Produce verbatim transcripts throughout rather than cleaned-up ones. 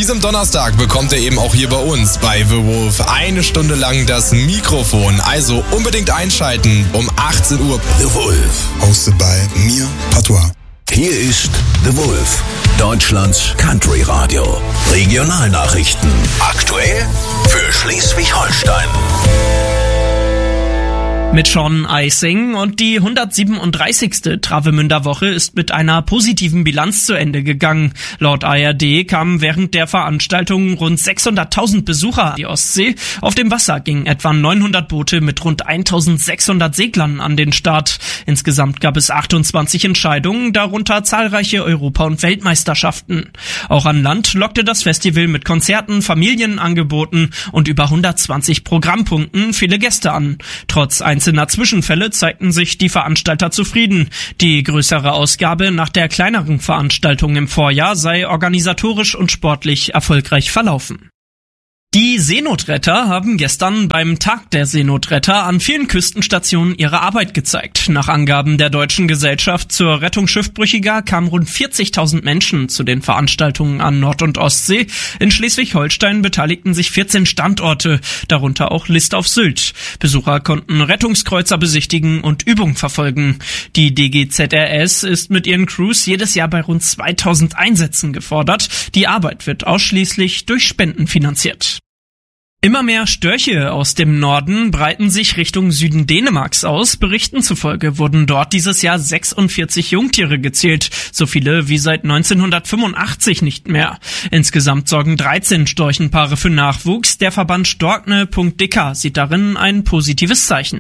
diesem Donnerstag bekommt er eben auch hier bei uns bei The Wolf eine Stunde lang das Mikrofon. Also unbedingt einschalten um achtzehn Uhr. The Wolf, hosted by mir, Patois. Hier ist The Wolf, Deutschlands Country Radio. Regionalnachrichten. Aktuell für Schleswig-Holstein. Mit Sean Eising und die hundertsiebenunddreißigste Travemünder-Woche ist mit einer positiven Bilanz zu Ende gegangen. Laut A R D kamen während der Veranstaltung rund sechshunderttausend Besucher an die Ostsee. Auf dem Wasser gingen etwa neunhundert Boote mit rund eintausendsechshundert Seglern an den Start. Insgesamt gab es achtundzwanzig Entscheidungen, darunter zahlreiche Europa- und Weltmeisterschaften. Auch an Land lockte das Festival mit Konzerten, Familienangeboten und über hundertzwanzig Programmpunkten viele Gäste an. Trotz einzelner Zwischenfälle zeigten sich die Veranstalter zufrieden. Die größere Ausgabe nach der kleineren Veranstaltung im Vorjahr sei organisatorisch und sportlich erfolgreich verlaufen. Die Seenotretter haben gestern beim Tag der Seenotretter an vielen Küstenstationen ihre Arbeit gezeigt. Nach Angaben der Deutschen Gesellschaft zur Rettung Schiffbrüchiger kamen rund vierzigtausend Menschen zu den Veranstaltungen an Nord- und Ostsee. In Schleswig-Holstein beteiligten sich vierzehn Standorte, darunter auch List auf Sylt. Besucher konnten Rettungskreuzer besichtigen und Übungen verfolgen. Die D G Z R S ist mit ihren Crews jedes Jahr bei rund zweitausend Einsätzen gefordert. Die Arbeit wird ausschließlich durch Spenden finanziert. Immer mehr Störche aus dem Norden breiten sich Richtung Süden Dänemarks aus. Berichten zufolge wurden dort dieses Jahr sechsundvierzig Jungtiere gezählt, so viele wie seit neunzehnhundertfünfundachtzig nicht mehr. Insgesamt sorgen dreizehn Storchenpaare für Nachwuchs. Der Verband Storkne Punkt D K sieht darin ein positives Zeichen.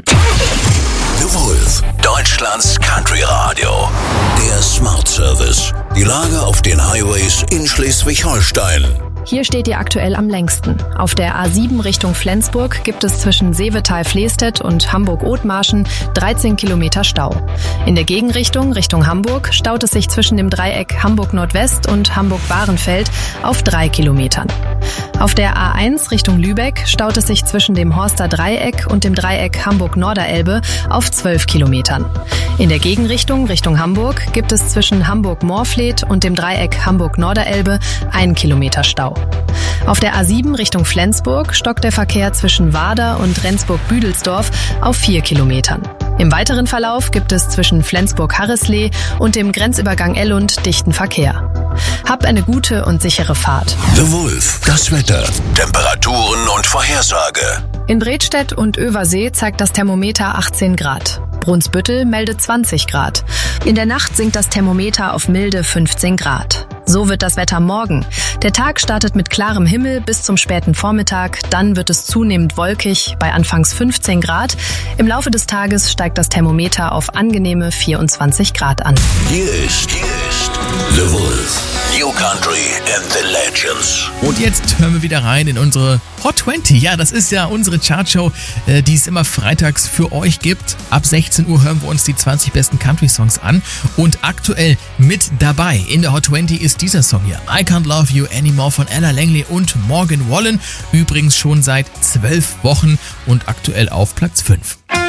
The Wolf, Deutschlands Country Radio. Der Smart Service. Die Lage auf den Highways in Schleswig-Holstein. Hier steht ihr aktuell am längsten. Auf der A sieben Richtung Flensburg gibt es zwischen Seevetal-Flestedt und Hamburg-Othmarschen dreizehn Kilometer Stau. In der Gegenrichtung, Richtung Hamburg, staut es sich zwischen dem Dreieck Hamburg-Nordwest und Hamburg-Bahrenfeld auf drei Kilometern. Auf der A eins Richtung Lübeck staut es sich zwischen dem Horster Dreieck und dem Dreieck Hamburg-Norderelbe auf zwölf Kilometern. In der Gegenrichtung, Richtung Hamburg, gibt es zwischen Hamburg-Moorfleet und dem Dreieck Hamburg-Norderelbe ein Kilometer Stau. Auf der A sieben Richtung Flensburg stockt der Verkehr zwischen Wader und Rendsburg-Büdelsdorf auf vier Kilometern. Im weiteren Verlauf gibt es zwischen Flensburg-Harrisleh und dem Grenzübergang Ellund dichten Verkehr. Habt eine gute und sichere Fahrt. The Wolf, das Wetter, Temperaturen und Vorhersage. In Bredstedt und Översee zeigt das Thermometer achtzehn Grad. Brunsbüttel meldet zwanzig Grad. In der Nacht sinkt das Thermometer auf milde fünfzehn Grad. So wird das Wetter morgen. Der Tag startet mit klarem Himmel bis zum späten Vormittag. Dann wird es zunehmend wolkig bei anfangs fünfzehn Grad. Im Laufe des Tages steigt das Thermometer auf angenehme vierundzwanzig Grad an. Hier ist, hier ist The Wolf, New Country and the Legends. Und jetzt hören wir wieder rein in unsere Hot zwanzig. Ja, das ist ja unsere Chartshow, äh, die es immer freitags für euch gibt. Ab sechzehn Uhr hören wir uns die zwanzig besten Country-Songs an. Und aktuell mit dabei in der Hot zwanzig ist dieser Song hier. I Can't Love You Anymore von Ella Langley und Morgan Wallen. Übrigens schon seit zwölf Wochen und aktuell auf Platz fünf.